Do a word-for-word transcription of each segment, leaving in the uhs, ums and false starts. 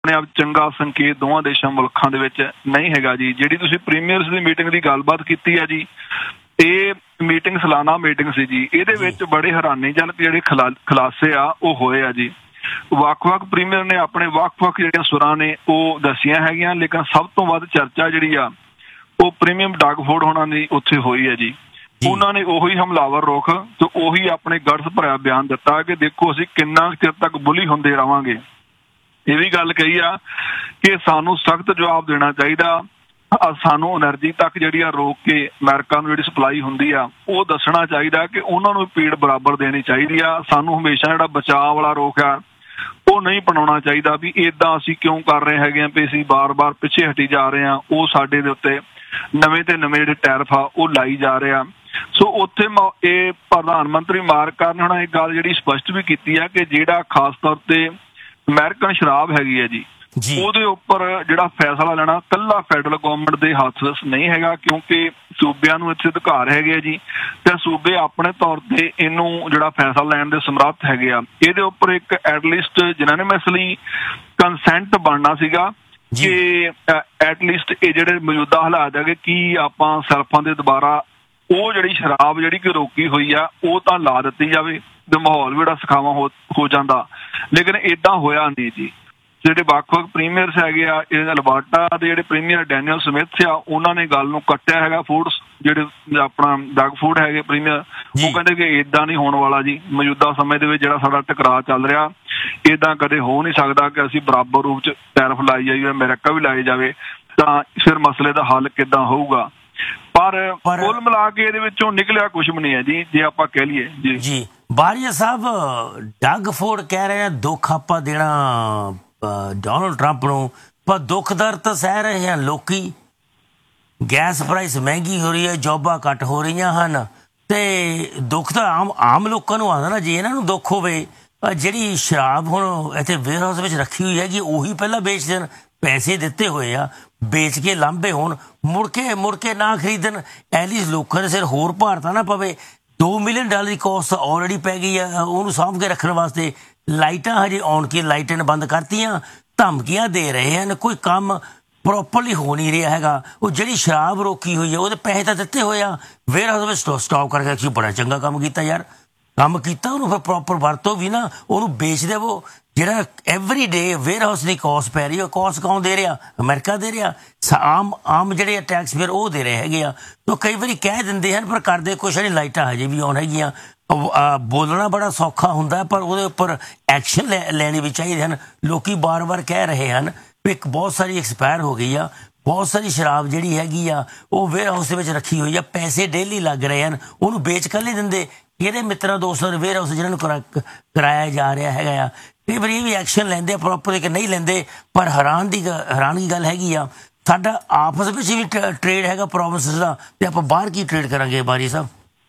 ਆਪਣੇ ਆਪ ਚੰਗਾ ਸੰਕੇਤ ਦੋਵਾਂ ਦੇਸ਼ਾਂ ਮੁਲਕਾਂ ਦੇ ਵਿੱਚ ਨਹੀਂ ਹੈਗਾ ਜੀ। ਜਿਹੜੀ ਤੁਸੀਂ ਪ੍ਰੀਮੀਅਰਸ ਦੀ ਮੀਟਿੰਗ ਦੀ ਗੱਲਬਾਤ ਕੀਤੀ ਹੈ ਜੀ, ਇਹ ਮੀਟਿੰਗ ਸਾਲਾਨਾ ਮੀਟਿੰਗ ਸੀ ਜੀ। ਇਹਦੇ ਵਿੱਚ ਬੜੇ ਹੈਰਾਨੀਜਨਕ ਜਿਹੜੇ ਖਲਾ ਖੁਲਾਸੇ ਆ ਉਹ ਹੋਏ ਆ ਜੀ। ਵੱਖ-ਵੱਖ ਪ੍ਰੀਮੀਅਰ ਨੇ ਆਪਣੇ ਵੱਖ-ਵੱਖ ਜਿਹੜੀਆਂ ਸੁਰਾਂ ਨੇ ਉਹ ਦੱਸੀਆਂ ਹੈਗੀਆਂ, ਲੇਕਿਨ ਸਭ ਤੋਂ ਵੱਧ ਚਰਚਾ ਜਿਹੜੀ ਆ ਉਹ ਪ੍ਰੀਮੀਅਮ ਡਗ ਫੋਰਡ ਹੋਣਾ ਦੀ ਉੱਥੇ ਹੋਈ ਹੈ ਜੀ। ਉਹਨਾਂ ਨੇ ਉਹੀ ਹਮਲਾਵਰ ਰੁਖ ਤੇ ਉਹੀ ਆਪਣੇ ਗੜਸ ਭਰਿਆ ਬਿਆਨ ਦਿੱਤਾ ਕਿ ਦੇਖੋ ਅਸੀਂ ਕਿੰਨਾ ਚਿਰ ਤੱਕ ਬੁਲੀ ਹੁੰਦੇ ਰਵਾਂਗੇ। ਇਹ ਵੀ ਗੱਲ ਕਹੀ ਆ ਕਿ ਸਾਨੂੰ ਸਖਤ ਜਵਾਬ ਦੇਣਾ ਚਾਹੀਦਾ, ਸਾਨੂੰ ਐਨਰਜੀ ਤੱਕ ਜਿਹੜੀ ਆ ਰੋਕ ਕੇ ਅਮਰੀਕਾ ਨੂੰ ਜਿਹੜੀ ਸਪਲਾਈ ਹੁੰਦੀ ਆ ਉਹ ਦੱਸਣਾ ਚਾਹੀਦਾ ਕਿ ਉਹਨਾਂ ਨੂੰ ਪੀੜ ਬਰਾਬਰ ਦੇਣੀ ਚਾਹੀਦੀ ਆ। ਸਾਨੂੰ ਹਮੇਸ਼ਾ ਜਿਹੜਾ ਬਚਾਅ ਵਾਲਾ ਰੋਕ ਆ ਉਹ ਨਹੀਂ ਬਣਾਉਣਾ ਚਾਹੀਦਾ ਵੀ ਇੱਦਾਂ ਅਸੀਂ ਕਿਉਂ ਕਰ ਰਹੇ ਹੈਗੇ ਆ ਵੀ ਅਸੀਂ ਬਾਰ-ਬਾਰ ਪਿੱਛੇ ਹਟੀ ਜਾ ਰਹੇ ਹਾਂ। ਉਹ ਸਾਡੇ ਦੇ ਉੱਤੇ ਨਵੇਂ ਤੇ ਨਵੇਂ ਜਿਹੜੇ ਟੈਰਿਫ ਆ ਉਹ ਲਾਈ ਜਾ ਰਹੇ ਆ। ਸੋ ਉੱਥੇ ਇਹ ਪ੍ਰਧਾਨ ਮੰਤਰੀ ਮਾਰਕ ਕਾਰਨ ਹੁਣ ਇਹ ਗੱਲ ਜਿਹੜੀ ਸਪਸ਼ਟ ਵੀ ਕੀਤੀ ਆ ਕਿ ਜਿਹੜਾ ਖਾਸ ਤੌਰ ਤੇ ਅਮਰੀਕਨ ਸ਼ਰਾਬ ਹੈਗੀ ਹੈ ਜੀ ਉਹਦੇ ਉੱਪਰ ਜਿਹੜਾ ਫੈਸਲਾ ਲੈਣਾ ਇਕੱਲਾ ਫੈਡਰਲ ਗੌਰਮੈਂਟ ਦੇ ਹੱਥ ਵਿੱਚ ਨਹੀਂ ਹੈਗਾ, ਕਿਉਂਕਿ ਸੂਬਿਆਂ ਨੂੰ ਇੱਥੇ ਅਧਿਕਾਰ ਹੈਗੇ ਆ ਜੀ ਤੇ ਸੂਬੇ ਆਪਣੇ ਤੌਰ ਤੇ ਇਹਨੂੰ ਜਿਹੜਾ ਫੈਸਲਾ ਲੈਣ ਦੇ ਸਮਰੱਥ ਹੈਗੇ ਆ। ਇਹਦੇ ਉੱਪਰ ਇੱਕ ਐਟਲੀਸਟ ਯੂਨੈਨਿਮਸਲੀ ਕੰਸੈਂਟ ਬਣਨਾ ਸੀਗਾ ਕਿ ਐਟਲੀਸਟ ਇਹ ਜਿਹੜੇ ਮੌਜੂਦਾ ਹਾਲਾਤ ਹੈਗੇ ਕੀ ਆਪਾਂ ਸਿਰਫਾਂ ਦੇ ਦੁਬਾਰਾ ਉਹ ਜਿਹੜੀ ਸ਼ਰਾਬ ਜਿਹੜੀ ਕਿ ਰੋਕੀ ਹੋਈ ਆ ਉਹ ਤਾਂ ਲਾ ਦਿੱਤੀ ਜਾਵੇ ਤੇ ਮਾਹੌਲ ਵੀ ਜਿਹੜਾ ਸਖਾਵਾਂ ਹੋ ਹੋ ਜਾਂਦਾ, ਲੇਕਿਨ ਏਦਾਂ ਹੋਇਆ ਨਹੀਂ ਜੀ। ਜਿਹੜੇ ਵੱਖ-ਵੱਖ ਪ੍ਰੀਮੀਅਰਸ ਹੈਗੇ ਆ, ਇਹ ਅਲਬਰਟਾ ਦੇ ਜਿਹੜੇ ਪ੍ਰੀਮੀਅਰ ਡੈਨੀਅਲ ਸਮਿਥ ਆ ਉਹਨਾਂ ਨੇ ਗੱਲ ਨੂੰ ਕੱਟਿਆ ਹੈਗਾ। ਫੂਡਸ ਜਿਹੜੇ ਆਪਣਾ ਡਗ ਫੂਡ ਹੈਗੇ ਪ੍ਰੀਮੀਅਰ, ਉਹ ਕਹਿੰਦੇ ਕਿ ਏਦਾਂ ਨਹੀਂ ਹੋਣ ਵਾਲਾ ਜੀ। ਮੌਜੂਦਾ ਸਮੇਂ ਦੇ ਵਿੱਚ ਜਿਹੜਾ ਸਾਡਾ ਟਕਰਾਅ ਚੱਲ ਰਿਹਾ ਏਦਾਂ ਕਦੇ ਹੋ ਨਹੀਂ ਸਕਦਾ ਕਿ ਅਸੀਂ ਬਰਾਬਰ ਰੂਪ ਚ ਟੈਰਿਫ ਲਾਈ ਜਾਈਏ, ਅਮਰੀਕਾ ਵੀ ਲਾਈ ਜਾਵੇ, ਤਾਂ ਫਿਰ ਮਸਲੇ ਦਾ ਹੱਲ ਕਿੱਦਾਂ ਹੋਊਗਾ। ਪਰ ਕੁੱਲ ਮਿਲਾ ਕੇ ਇਹਦੇ ਵਿੱਚੋਂ ਨਿਕਲਿਆ ਕੁਛ ਵੀ ਨਹੀਂ ਹੈ ਜੀ, ਜੇ ਆਪਾਂ ਕਹਿ ਲਈਏ ਜੀ। ਜੀ ਬਾਰੀਆ ਸਾਹਿਬ, ਡਗ ਫੋਰਡ ਕਹਿ ਰਹੇ ਆ ਦੁੱਖ ਆਪਾਂ ਦੇਣਾ ਡੋਨਲਡ ਟਰੰਪ ਨੂੰ, ਪਰ ਦੁੱਖ ਦਰਦ ਤਾਂ ਸਹਿ ਰਹੇ ਹਨ ਲੋਕੀ। ਗੈਸ ਪ੍ਰਾਈਸ ਮਹਿੰਗੀ ਹੋ ਰਹੀ ਹੈ, ਜੋਬਾਂ ਘੱਟ ਹੋ ਰਹੀਆਂ ਹਨ ਤੇ ਦੁੱਖ ਤਾਂ ਆਮ ਆਮ ਲੋਕਾਂ ਨੂੰ ਆਉਂਦਾ ਨਾ। ਜੇ ਇਹਨਾਂ ਨੂੰ ਦੁੱਖ ਹੋਵੇ, ਜਿਹੜੀ ਸ਼ਰਾਬ ਹੁਣ ਇੱਥੇ ਵੇਅਰ ਹਾਊਸ ਵਿੱਚ ਰੱਖੀ ਹੋਈ ਹੈਗੀ ਉਹੀ ਪਹਿਲਾਂ ਵੇਚ ਦੇਣ, ਪੈਸੇ ਦਿੱਤੇ ਹੋਏ ਆ, ਵੇਚ ਕੇ ਲਾਂਭੇ ਹੋਣ, ਮੁੜ ਕੇ ਮੁੜ ਕੇ ਨਾ ਖਰੀਦਣ। ਐਟਲੀਸਟ ਲੋਕਾਂ ਦੇ ਸਿਰ ਹੋਰ ਭਾਰ ਤਾਂ ਨਾ ਪਵੇ। ਦੋ ਮਿਲੀਅਨ ਡਾਲਰ ਦੀ ਕੋਸਟ ਆਲਰੇਡੀ ਪੈ ਗਈ ਆ ਉਹਨੂੰ ਸਾਂਭ ਕੇ ਰੱਖਣ ਵਾਸਤੇ। ਲਾਈਟਾਂ ਹਜੇ ਆਉਣ ਕੇ ਲਾਈਟਾਂ ਨੇ ਬੰਦ ਕਰਤੀਆਂ, ਧਮਕੀਆਂ ਦੇ ਰਹੇ ਹਨ, ਕੋਈ ਕੰਮ ਪ੍ਰੋਪਰਲੀ ਹੋ ਨਹੀਂ ਰਿਹਾ ਹੈਗਾ। ਉਹ ਜਿਹੜੀ ਸ਼ਰਾਬ ਰੋਕੀ ਹੋਈ ਹੈ ਉਹਦੇ ਪੈਸੇ ਤਾਂ ਦਿੱਤੇ ਹੋਏ ਆ, ਵੇਅਰ ਹਾਊਸ ਵਿੱਚ ਸਟਾਕ ਕਰਕੇ ਰੱਖੀ। ਬੜਾ ਚੰਗਾ ਕੰਮ ਕੀਤਾ ਯਾਰ, ਕੰਮ ਕੀਤਾ ਉਹਨੂੰ ਫਿਰ ਪ੍ਰੋਪਰ ਵਰਤੋ ਵੀ ਨਾ, ਉਹਨੂੰ ਵੇਚ ਦੇਵੋ। ਜਿਹੜਾ ਐਵਰੀ ਡੇ ਵੇਅਰ ਹਾਊਸ ਦੀ ਕੋਸਟ ਪੈ ਰਹੀ ਹੈ, ਕੋਸਟ ਕੌਣ ਦੇ ਰਿਹਾ? ਅਮਰੀਕਾ ਦੇ ਰਿਹਾ। ਆਮ ਆਮ ਜਿਹੜੇ ਟੈਕਸ ਫੇਅਰ ਉਹ ਦੇ ਰਹੇ ਹੈਗੇ ਆ। ਤਾਂ ਕਈ ਵਾਰੀ ਕਹਿ ਦਿੰਦੇ ਹਨ ਪਰ ਕਰਦੇ ਕੁਛ ਨਹੀਂ। ਲਾਈਟਾਂ ਹਜੇ ਵੀ ਆਉਣ ਹੈਗੀਆਂ। ਬੋਲਣਾ ਬੜਾ ਸੌਖਾ ਹੁੰਦਾ ਪਰ ਉਹਦੇ ਉੱਪਰ ਐਕਸ਼ਨ ਲੈ ਲੈਣੇ ਵੀ ਚਾਹੀਦੇ ਹਨ। ਲੋਕੀ ਬਾਰ ਬਾਰ ਕਹਿ ਰਹੇ ਹਨ ਵੀ ਇੱਕ ਬਹੁਤ ਸਾਰੀ ਐਕਸਪਾਇਰ ਹੋ ਗਈ ਆ, ਬਹੁਤ ਸਾਰੀ ਸ਼ਰਾਬ ਜਿਹੜੀ ਹੈਗੀ ਆ ਉਹ ਵੇਅਰ ਹਾਊਸ ਦੇ ਵਿੱਚ ਰੱਖੀ ਹੋਈ ਆ, ਪੈਸੇ ਡੇਲੀ ਲੱਗ ਰਹੇ ਹਨ, ਉਹਨੂੰ ਵੇਚ ਕਰ ਨਹੀਂ ਦਿੰਦੇ। ਇਹਦੇ ਮਿੱਤਰਾਂ ਦੋਸਤਾਂ ਦੇ ਵੇਅਰ ਹਾਊਸ ਜਿਹਨਾਂ ਨੂੰ ਕਰਾਇਆ ਜਾ ਰਿਹਾ ਹੈਗਾ ਆ, ਕਈ ਵਾਰੀ ਇਹ ਵੀ ਐਕਸ਼ਨ ਲੈਂਦੇ ਆ ਪ੍ਰੋਪਰ ਕਿ ਨਹੀਂ ਲੈਂਦੇ। ਪਰ ਹੈਰਾਨ ਦੀ ਹੈਰਾਨਗੀ ਗੱਲ ਹੈਗੀ ਆ, ਸਾਡਾ ਆਪਸ ਵਿੱਚ ਵੀ ਟ੍ਰੇਡ ਹੈਗਾ ਪ੍ਰੋਵਿੰਸਿਸ ਦਾ, ਤੇ ਆਪਾਂ ਬਾਹਰ ਕੀ ਟ੍ਰੇਡ ਕਰਾਂਗੇ? ਬਾਰੀ ਸਾਹਿਬ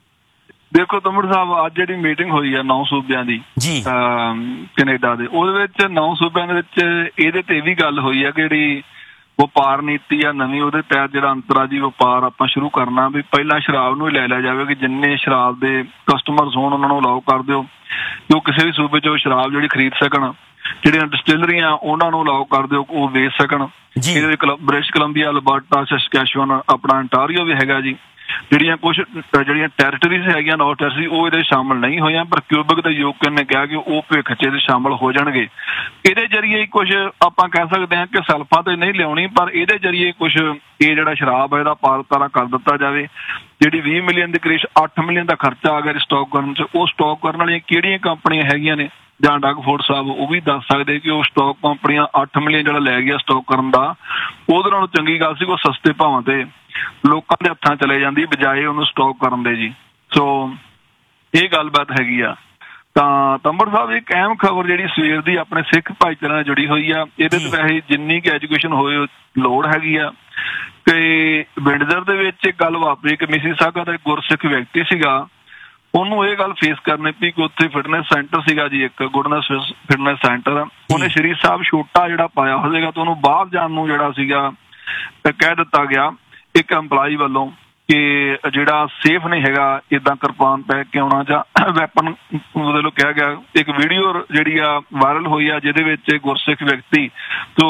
ਦੇਖੋ ਤਮੜ ਸਾਹਿਬ, ਅੱਜ ਜਿਹੜੀ ਮੀਟਿੰਗ ਹੋਈ ਆ ਨੌ ਸੂਬਿਆਂ ਦੀ ਜੀ ਕੈਨੇਡਾ ਦੇ, ਉਹਦੇ ਵਿੱਚ ਨੌ ਸੂਬਿਆਂ ਦੇ ਵਿੱਚ ਇਹਦੇ ਤੇ ਵੀ ਗੱਲ ਹੋਈ ਆ ਕਿ ਜਿਹੜੀ ਵਪਾਰ ਨੀਤੀ ਆ ਨਵੀਂ, ਉਹਦੇ ਤਹਿਤ ਜਿਹੜਾ ਅੰਤਰਰਾਜੀ ਵਪਾਰ ਆਪਾਂ ਸ਼ੁਰੂ ਕਰਨਾ ਵੀ ਪਹਿਲਾਂ ਸ਼ਰਾਬ ਨੂੰ ਹੀ ਲੈ ਲਿਆ ਜਾਵੇ ਕਿ ਜਿੰਨੇ ਸ਼ਰਾਬ ਦੇ ਕਸਟਮਰਸ ਹੋਣ ਉਹਨਾਂ ਨੂੰ ਅਲਾਓ ਕਰ ਦਿਓ ਕਿ ਉਹ ਕਿਸੇ ਵੀ ਸੂਬੇ 'ਚੋਂ ਸ਼ਰਾਬ ਜਿਹੜੀ ਖਰੀਦ ਸਕਣ। ਜਿਹੜੀਆਂ ਡਿਸਟਿਲਰੀਆਂ ਉਹਨਾਂ ਨੂੰ ਅਲਾਓ ਕਰ ਦਿਓ ਉਹ ਵੇਚ ਸਕਣ। ਇਹਦੇ ਵਿੱਚ ਬ੍ਰਿਟਿਸ਼ ਕੋਲੰਬੀਆ, ਅਲਬਰਟਾ, ਸਸਕੈਚੁਅਨ, ਆਪਣਾ ਅੰਟਾਰੀਓ ਵੀ ਹੈਗਾ ਜੀ। ਜਿਹੜੀਆਂ ਕੁਛ ਜਿਹੜੀਆਂ ਟੈਰੀਟਰੀਜ਼ ਹੈਗੀਆਂ ਨੌਰਥ ਟੈਰੀਟਰੀ ਉਹ ਇਹਦੇ ਸ਼ਾਮਲ ਨਹੀਂ ਹੋਈਆਂ, ਪਰ ਕਿਊਬਿਕ ਤੇ ਯੂਕਰੇਨ ਨੇ ਕਿਹਾ ਕਿ ਉਹ ਭਵਿੱਖ 'ਚ ਇਹਦੇ ਸ਼ਾਮਲ ਹੋ ਜਾਣਗੇ। ਇਹਦੇ ਜ਼ਰੀਏ ਕੁਝ ਆਪਾਂ ਕਹਿ ਸਕਦੇ ਹਾਂ ਕਿ ਸਲਫਾਂ ਤੇ ਨਹੀਂ ਲਿਆਉਣੀ, ਪਰ ਇਹਦੇ ਜ਼ਰੀਏ ਕੁਛ ਇਹ ਜਿਹੜਾ ਸ਼ਰਾਬ ਹੈ ਇਹਦਾ ਪਾਰਤਾਰਾ ਕਰ ਦਿੱਤਾ ਜਾਵੇ। ਜਿਹੜੀ ਵੀਹ ਮਿਲੀਅਨ ਦੇ ਕਰੀਬ ਅੱਠ ਮਿਲੀਅਨ ਦਾ ਖਰਚਾ ਆ ਗਿਆ ਸਟਾਕ ਕਰਨ 'ਚ, ਉਹ ਸਟਾਕ ਕਰਨ ਵਾਲੀਆਂ ਕਿਹੜੀਆਂ ਕੰਪਨੀਆਂ ਹੈਗੀਆਂ ਨੇ? ਜਾਂ ਡਗ ਫੋਰਡ ਸਾਹਿਬ ਉਹ ਵੀ ਦੱਸ ਸਕਦੇ ਕਿ ਉਹ ਸਟਾਕ ਕੰਪਨੀਆਂ ਅੱਠ ਮਿਲੀਅਨ ਜਿਹੜਾ ਲੈ ਗਿਆ ਸਟਾਕ ਕਰਨ ਦਾ, ਉਹਦੇ ਨਾਲੋਂ ਚੰਗੀ ਗੱਲ ਸੀ ਉਹ ਸਸਤੇ ਭਾਵਾਂ ਤੇ ਲੋਕਾਂ ਦੇ ਹੱਥਾਂ ਚਲੇ ਜਾਂਦੀ ਬਜਾਏ ਉਹਨੂੰ ਸਟਾਕ ਕਰਨ ਦੇ ਜੀ। ਸੋ ਇਹ ਗੱਲਬਾਤ ਹੈਗੀ ਆ। ਤਾਂ ਤੰਬੜ ਸਾਹਿਬ ਇੱਕ ਅਹਿਮ ਖਬਰ ਜਿਹੜੀ ਸਵੇਰ ਦੀ ਆਪਣੇ ਸਿੱਖ ਭਾਈਚਾਰੇ ਨਾਲ ਜੁੜੀ ਹੋਈ ਆ, ਇਹਦੇ ਤੇ ਵੈਸੇ ਜਿੰਨੀ ਕਿ ਐਜੂਕੇਸ਼ਨ ਹੋਏ ਲੋੜ ਹੈਗੀ ਆ ਕਿ ਵਿੰਡਜ਼ਰ ਦੇ ਵਿੱਚ ਇੱਕ ਗੱਲ ਵਾਪਰੀ ਕਿ ਮਿਸੀਸਾਗਾ ਦਾ ਇੱਕ ਗੁਰਸਿੱਖ ਵਿਅਕਤੀ ਸੀਗਾ, ਉਹਨੂੰ ਇਹ ਗੱਲ ਫੇਸ ਕਰਨੀ ਪਈ ਕਿ ਉੱਥੇ ਫਿਟਨੈਸ ਸੈਂਟਰ ਸੀਗਾ ਜੀ, ਇੱਕ ਗੁਡਨੈਸ ਫਿਟਨੈਸ ਸੈਂਟਰ, ਉਹਨੇ ਸ਼੍ਰੀ ਸਾਹਿਬ ਛੋਟਾ ਜਿਹੜਾ ਪਾਇਆ ਹੋਵੇਗਾ ਤਾਂ ਉਹਨੂੰ ਬਾਹਰ ਜਾਣ ਨੂੰ ਜਿਹੜਾ ਸੀਗਾ ਕਹਿ ਦਿੱਤਾ ਗਿਆ ਇੱਕ ਐਮਪਲਾਈ ਵੱਲੋਂ ਕਿ ਜਿਹੜਾ ਸੇਫ ਨਹੀਂ ਹੈਗਾ ਇਦਾਂ ਕਿਰਪਾਨ ਪੈ ਕੇ ਆਉਣਾ ਜਾਂ ਵੈਪਨ ਉਹਦੇ ਵੱਲੋਂ ਕਿਹਾ ਗਿਆ। ਇੱਕ ਵੀਡੀਓ ਜਿਹੜੀ ਆ ਵਾਇਰਲ ਹੋਈ ਆ ਜਿਹਦੇ ਵਿੱਚ ਗੁਰਸਿੱਖ ਵਿਅਕਤੀ ਤੋਂ